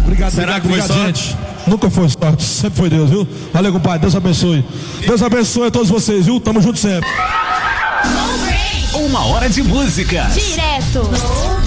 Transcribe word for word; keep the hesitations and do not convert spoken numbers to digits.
Obrigado, Será obrigado, que foi obrigado, sorte? gente. Nunca foi sorte, sempre foi Deus, viu? Valeu, compadre, Deus abençoe. Deus abençoe a todos vocês, viu? Tamo junto sempre. Uma hora de música. Direto